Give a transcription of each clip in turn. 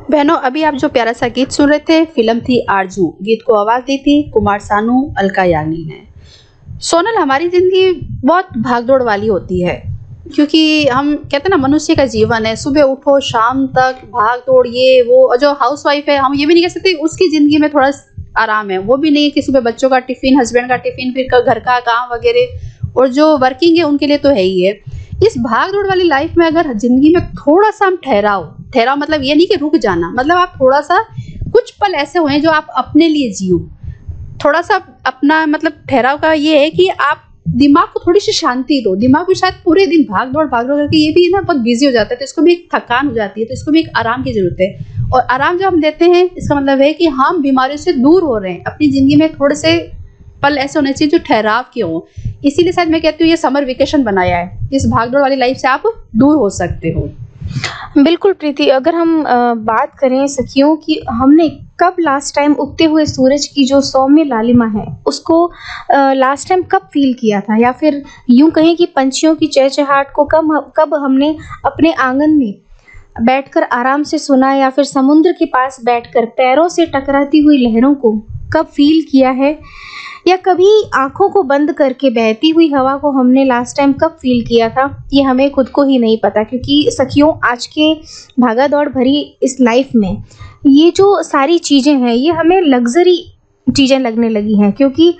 बहनों, अभी आप जो प्यारा सा गीत सुन रहे थे, फिल्म थी आरजू। गीत को आवाज दी थी कुमार सानू, अलका याग्निक ने। सोनल, हमारी जिंदगी बहुत भागदौड़ वाली होती है, क्योंकि हम कहते हैं ना, मनुष्य का जीवन है, सुबह उठो शाम तक भाग दौड़, ये वो। और जो हाउस वाइफ है, हम ये भी नहीं कह सकते उसकी जिंदगी में थोड़ा आराम है, वो भी नहीं है कि सुबह बच्चों का टिफिन, हस्बैंड का टिफिन, फिर घर का काम वगैरह। और जो वर्किंग है उनके लिए तो है ही है। इस भाग दौड़ वाली लाइफ में अगर जिंदगी में थोड़ा सा हम ठहराव ठहराव मतलब ये नहीं कि रुक जाना, मतलब आप थोड़ा सा कुछ पल ऐसे हुए जो आप अपने लिए जियो, थोड़ा सा अपना मतलब ठहराव का ये है कि आप दिमाग को थोड़ी सी शांति दो। दिमाग भी शायद पूरे दिन भाग दौड़ करके ये भी ना बहुत बिजी हो जाता है, तो इसको भी एक थकान हो जाती है, तो इसको भी एक आराम की जरूरत है। और आराम जब हम देते हैं, इसका मतलब है कि हम बीमारियों से दूर हो रहे हैं। अपनी जिंदगी में थोड़े से पल ऐसे होने चाहिए जो ठहराव के हों। इसीलिए शायद मैं कहती हूँ ये समर वेकेशन बनाया है, इस भागदौड़ वाली लाइफ से आप दूर हो सकते हो। बिल्कुल प्रीति, अगर हम बात करें सखियों की, हमने कब लास्ट टाइम उगते हुए सूरज की जो सौम्य लालिमा है उसको लास्ट टाइम कब फील किया था, या फिर यूं कहें कि पंछियों की चहचहाट को कब हमने अपने आंगन में बैठकर आराम से सुना, या फिर समुद्र के पास बैठकर पैरों से टकराती हुई लहरों को कब फील किया है, या कभी आंखों को बंद करके बहती हुई हवा को हमने लास्ट टाइम कब फील किया था, ये हमें खुद को ही नहीं पता। क्योंकि सखियों, आज के भागा-दौड़ भरी इस लाइफ में ये जो सारी चीज़ें हैं ये हमें लग्जरी चीज़ें लगने लगी हैं, क्योंकि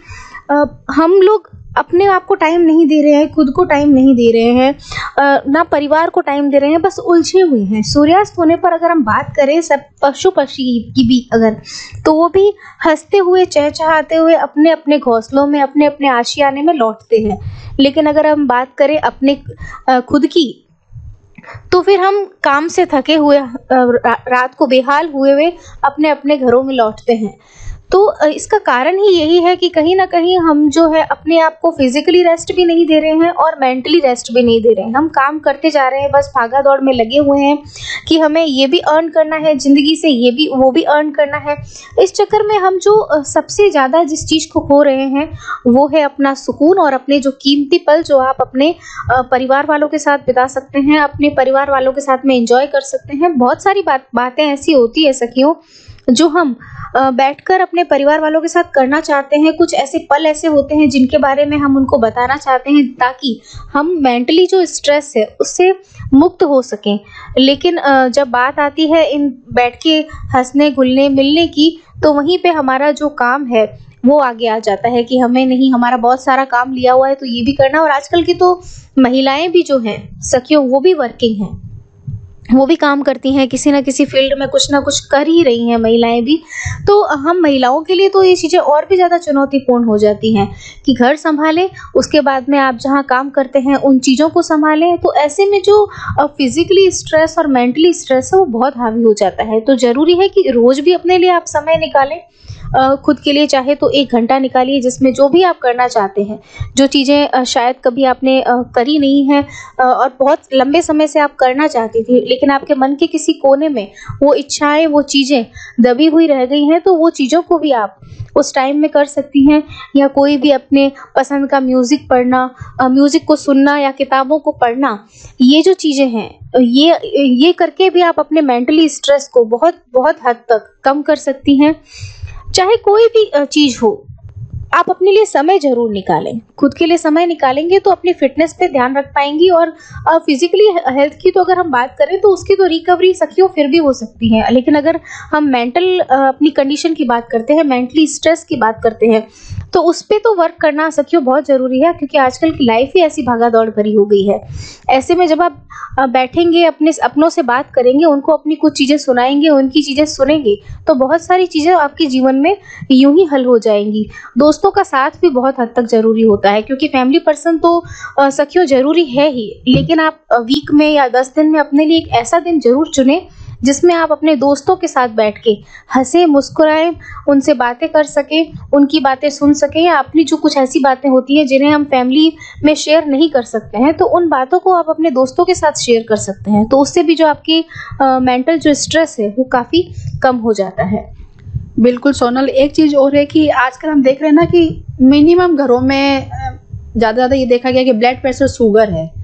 हम लोग अपने आप को टाइम नहीं दे रहे हैं, खुद को टाइम नहीं दे रहे हैं, ना परिवार को टाइम दे रहे हैं, बस उलझे हुए हैं। सूर्यास्त होने पर अगर हम बात करें सब पशु पक्षी की भी अगर, तो वो भी हंसते हुए चहचहाते हुए अपने अपने घोंसलों में, अपने अपने आशियाने में लौटते हैं। लेकिन अगर हम बात करें अपने खुद की, तो फिर हम काम से थके हुए रात को बेहाल हुए हुए अपने अपने घरों में लौटते हैं। तो इसका कारण ही यही है कि कहीं ना कहीं हम जो है अपने आप को फिजिकली रेस्ट भी नहीं दे रहे हैं और मेंटली रेस्ट भी नहीं दे रहे हैं। हम काम करते जा रहे हैं, बस भागा दौड़ में लगे हुए हैं कि हमें ये भी अर्न करना है ज़िंदगी से, ये भी वो भी अर्न करना है। इस चक्कर में हम जो सबसे ज़्यादा जिस चीज़ को खो रहे हैं वो है अपना सुकून, और अपने जो कीमती पल जो आप अपने परिवार वालों के साथ बिता सकते हैं, अपने परिवार वालों के साथ में एंजॉय कर सकते हैं। बहुत सारी बातें ऐसी होती है सखियों जो हम बैठकर अपने परिवार वालों के साथ करना चाहते हैं। कुछ ऐसे पल ऐसे होते हैं जिनके बारे में हम उनको बताना चाहते हैं, ताकि हम मेंटली जो स्ट्रेस है उससे मुक्त हो सकें। लेकिन जब बात आती है इन बैठ के हंसने घुलने मिलने की, तो वहीं पे हमारा जो काम है वो आगे आ जाता है कि हमें नहीं, हमारा बहुत सारा काम लिया हुआ है तो ये भी करना। और आजकल की तो महिलाएं भी जो हैं सखियों, वो भी वर्किंग हैं, वो भी काम करती हैं, किसी ना किसी फील्ड में कुछ ना कुछ कर ही रही हैं महिलाएं भी। तो हम महिलाओं के लिए तो ये चीज़ें और भी ज़्यादा चुनौतीपूर्ण हो जाती हैं कि घर संभालें, उसके बाद में आप जहाँ काम करते हैं उन चीज़ों को संभालें। तो ऐसे में जो फिजिकली स्ट्रेस और मेंटली स्ट्रेस है वो बहुत हावी हो जाता है। तो ज़रूरी है कि रोज़ भी अपने लिए आप समय निकालें, खुद के लिए चाहे तो 1 घंटा निकालिए, जिसमें जो भी आप करना चाहते हैं, जो चीज़ें शायद कभी आपने करी नहीं है और बहुत लंबे समय से आप करना चाहती थी, लेकिन आपके मन के किसी कोने में वो इच्छाएं, वो चीज़ें दबी हुई रह गई हैं, तो वो चीज़ों को भी आप उस टाइम में कर सकती हैं। या कोई भी अपने पसंद का म्यूज़िक पढ़ना, म्यूज़िक को सुनना या किताबों को पढ़ना, ये जो चीज़ें हैं ये करके भी आप अपने मेंटली स्ट्रेस को बहुत बहुत हद तक कम कर सकती हैं। चाहे कोई भी चीज़ हो, आप अपने लिए समय ज़रूर निकालें। खुद के लिए समय निकालेंगे तो अपनी फिटनेस पे ध्यान रख पाएंगी। और फिजिकली हेल्थ की तो अगर हम बात करें तो उसकी तो रिकवरी सखियों फिर भी हो सकती है, लेकिन अगर हम मेंटल अपनी कंडीशन की बात करते हैं, मेंटली स्ट्रेस की बात करते हैं, तो उस पर तो वर्क करना सखियों बहुत ज़रूरी है, क्योंकि आजकल की लाइफ ही ऐसी भागा दौड़ भरी हो गई है। ऐसे में जब आप बैठेंगे, अपने अपनों से बात करेंगे, उनको अपनी कुछ चीज़ें सुनाएंगे, उनकी चीज़ें सुनेंगे, तो बहुत सारी चीज़ें आपके जीवन में यूं ही हल हो जाएंगी। दोस्तों का साथ भी बहुत हद तक ज़रूरी होता है, क्योंकि फैमिली पर्सन तो सखियों ज़रूरी है ही, लेकिन आप वीक में या 10 दिन में अपने लिए एक ऐसा दिन ज़रूर चुनें जिसमें आप अपने दोस्तों के साथ बैठ के हंसे मुस्कुराएं, उनसे बातें कर सकें, उनकी बातें सुन सकें, या अपनी जो कुछ ऐसी बातें होती हैं जिन्हें हम फैमिली में शेयर नहीं कर सकते हैं, तो उन बातों को आप अपने दोस्तों के साथ शेयर कर सकते हैं। तो उससे भी जो आपकी मेंटल जो स्ट्रेस है वो काफ़ी कम हो जाता है। बिल्कुल सोनल, एक चीज़ और है कि आजकल हम देख रहे हैं ना कि मिनिमम घरों में ज़्यादा ये देखा गया कि ब्लड प्रेशर, शुगर है।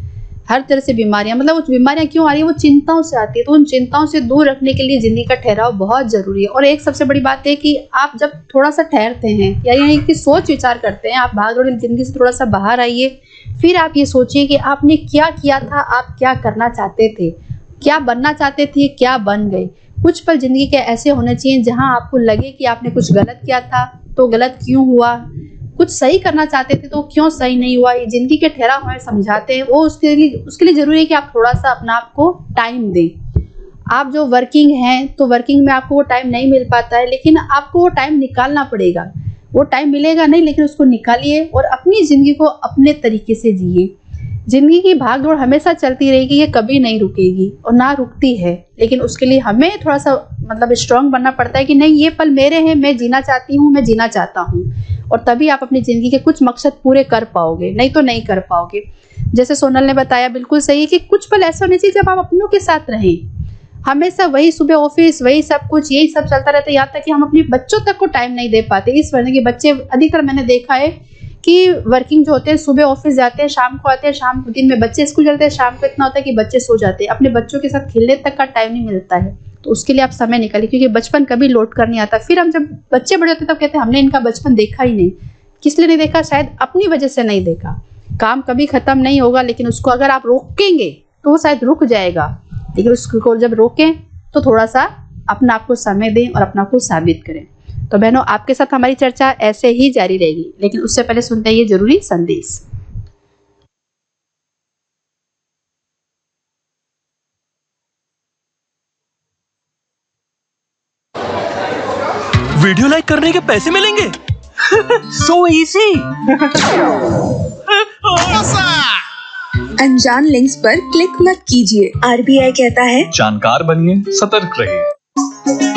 हर तरह से बीमारियां, मतलब उस बीमारियां क्यों आ रही है, वो चिंताओं से आती है। तो उन चिंताओं से दूर रखने के लिए जिंदगी का ठहराव बहुत जरूरी है। और एक सबसे बड़ी बात है कि आप जब थोड़ा सा ठहरते हैं या यानी कि सोच विचार करते हैं, आप भागदौड़ की जिंदगी से थोड़ा सा बाहर आइए, फिर आप ये सोचिए कि आपने क्या किया था, आप क्या करना चाहते थे, क्या बनना चाहते थे, क्या बन गए। कुछ पल जिंदगी के ऐसे होने चाहिए जहां आपको लगे कि आपने कुछ गलत किया था तो गलत क्यों हुआ, कुछ सही करना चाहते थे तो क्यों सही नहीं हुआ। ये जिंदगी के ठहराव हमें समझाते हैं। वो उसके लिए जरूरी है कि आप थोड़ा सा अपना आप को टाइम दें। आप जो वर्किंग हैं तो वर्किंग में आपको वो टाइम नहीं मिल पाता है, लेकिन आपको वो टाइम निकालना पड़ेगा। वो टाइम मिलेगा नहीं, लेकिन उसको निकालिए और अपनी जिंदगी को अपने तरीके से जिए। जिंदगी की भाग दौड़ हमेशा चलती रहेगी, ये कभी नहीं रुकेगी और ना रुकती है। लेकिन उसके लिए हमें थोड़ा सा मतलब स्ट्रांग बनना पड़ता है कि नहीं, ये पल मेरे हैं, मैं जीना चाहती हूँ, मैं जीना चाहता हूँ। और तभी आप अपनी जिंदगी के कुछ मकसद पूरे कर पाओगे, नहीं तो नहीं कर पाओगे। जैसे सोनल ने बताया, बिल्कुल सही है कि कुछ पल ऐसे होने चाहिए जब आप अपनों के साथ रहें। हमेशा वही सुबह ऑफिस, वही सब कुछ, यही सब चलता रहता है, यहाँ तक कि हम अपने बच्चों तक को टाइम नहीं दे पाते। इस वजह के बच्चे अधिकतर मैंने देखा है कि वर्किंग जो होते हैं सुबह ऑफिस जाते हैं, शाम को आते हैं, शाम को दिन में बच्चे स्कूल चलते हैं, शाम को इतना होता है कि बच्चे सो जाते हैं, अपने बच्चों के साथ खेलने तक का टाइम नहीं मिलता है। तो उसके लिए आप समय निकालिए, क्योंकि बचपन कभी लौट कर नहीं आता। फिर हम जब बच्चे बड़े होते हैं तब कहते हैं हमने इनका बचपन देखा ही नहीं। किस लिए नहीं देखा? शायद अपनी वजह से नहीं देखा। काम कभी खत्म नहीं होगा, लेकिन उसको अगर आप रोकेंगे तो वो शायद रुक जाएगा। लेकिन उसको जब रोकें तो थोड़ा सा अपना आपको समय दें और अपना को साबित करें। तो बहनों, आपके साथ हमारी चर्चा ऐसे ही जारी रहेगी, लेकिन उससे पहले सुनते हैं ये जरूरी संदेश। वीडियो लाइक करने के पैसे मिलेंगे? So easy. अनजान लिंक्स पर क्लिक मत कीजिए। RBI कहता है जानकार बनिए, सतर्क रहिए।